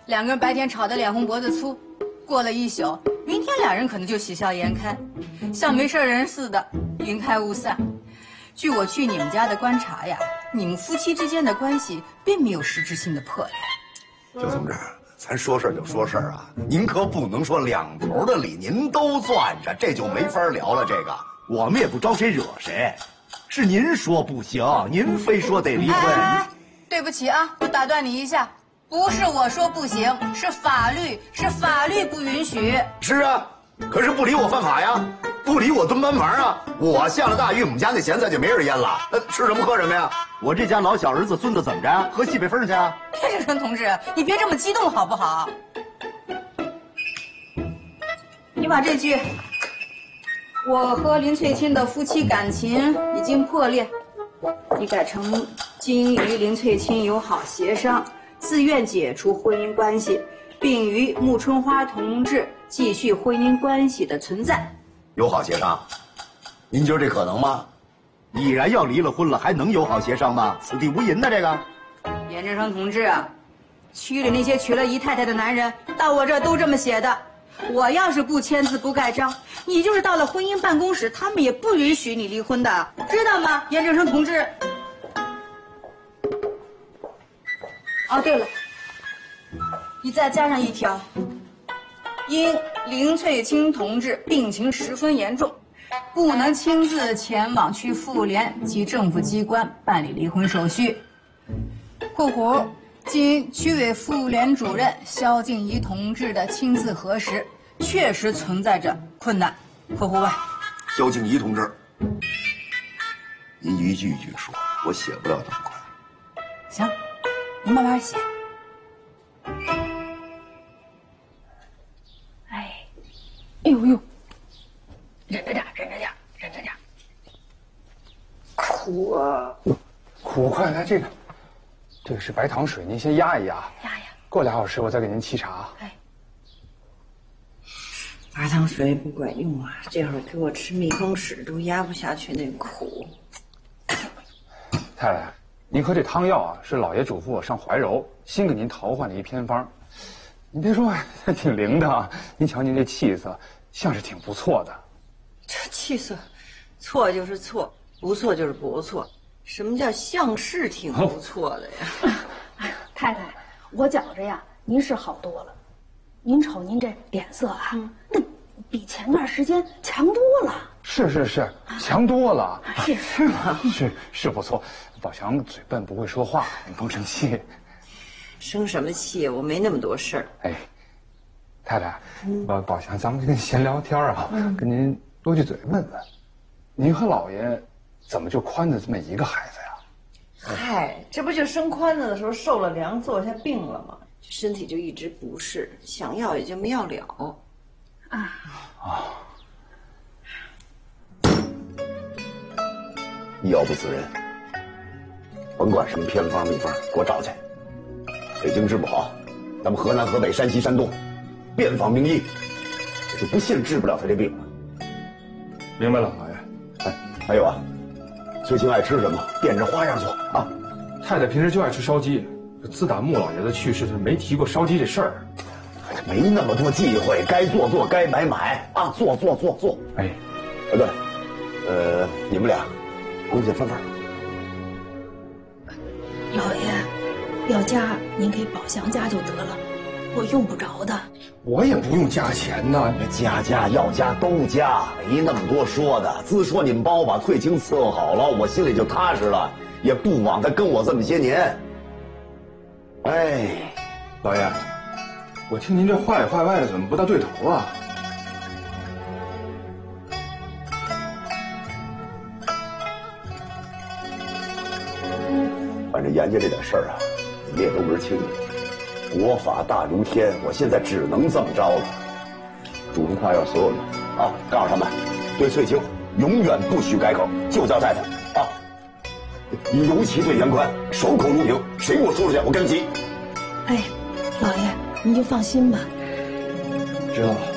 两个人白天吵得脸红脖子粗，过了一宿，明天两人可能就喜笑颜开，像没事人似的，云开雾散。据我去你们家的观察呀，你们夫妻之间的关系并没有实质性的破裂。 小同志，咱说事儿就说事儿啊，您可不能说两头的理您都攥着，这就没法聊了。这个我们也不招谁惹谁，是您说不行，您非说得离婚。 哎，对不起啊，我打断你一下，不是我说不行，是法律不允许。 是啊，可是不理我犯法呀，不理我蹲班房啊。我下了大雨，我们家那咸菜就没人腌了，吃什么喝什么呀？我这家老小儿子孙子怎么着？喝西北风去啊？ 叶志春同志，你别这么激动好不好？你把这句“我和林翠卿的夫妻感情已经破裂”，你改成“经与林翠卿友好协商，自愿解除婚姻关系，并与穆春花同志继续婚姻关系的存在”。 友好协商，您觉得这可能吗？已然要离了婚了，还能友好协商吗？此地无银呐！这个， 严振声同志啊，区里那些娶了姨太太的男人，到我这都这么写的。我要是不签字不盖章，你就是到了婚姻办公室，他们也不允许你离婚的，知道吗，严振声同志？哦，对了，你再加上一条，因林翠卿同志病情十分严重，不能亲自前往区妇联及政府机关办理离婚手续。括弧经区委妇联主任肖静怡同志的亲自核实，确实存在着困难。括弧外， 肖静怡同志，您一句一句说，我写不了这么快。 行，您慢慢写。哎呦呦，忍着点，忍着点，忍着点。 苦啊！苦，快来这个。这个是白糖水，您先压一压。 压压。 过2小时我再给您沏茶。 哎。 白糖水不管用啊！这会儿给我吃蜜蜂屎都压不下去那苦。 太太，您喝这汤药啊，是老爷嘱咐我上怀柔新给您调换的一偏方。您别说，还挺灵的啊！您瞧您这气色，像是挺不错的。 这气色，错就是错，不错就是不错。什么叫像是挺不错的呀？ 哎呀，太太，我觉着呀，您是好多了。您瞅您这脸色啊，那比前段时间强多了。 是，强多了。 是吗？ 是不错。宝强嘴笨不会说话，您甭生气。 生什么气？我没那么多事儿。 哎，太太，宝强，咱们跟您闲聊天啊，跟您多句嘴问问，您和老爷怎么就宽的这么一个孩子呀？ 嗨，这不就生宽子的时候受了凉，坐下病了吗？身体就一直不适，想要也就没要了。 药不死人，甭管什么偏方秘方，给我找去。北京治不好，咱们河南、河北、山西、山东，遍访名医，我就不信治不了他这病了。 明白了，老爷。 哎，还有啊，翠青爱吃什么，变着花样做啊。 太太平时就爱吃烧鸡，自打穆老爷子去世，就没提过烧鸡这事儿。 没那么多忌讳，该做做，该买买啊，做。 哎， 对了，你们俩回去分。 老爷，要加您给宝祥加就得了，我用不着的。 我也不用加钱呢， 加要加都加，没那么多说的。自说你们帮我把翠青伺候好了，我心里就踏实了，也不枉他跟我这么些年。哎， 老爷，我听您这话里话外的，怎么不大对头啊？ 反正严家这点事儿啊，你也都门清楚。国法大如天，我现在只能这么着了。嘱咐跨院所有人啊，告诉他们，对翠青永远不许改口，就叫太太啊。尤其对严宽，守口如瓶，谁给我说出去，我跟急。 哎，老爷，您就放心吧。 知道了。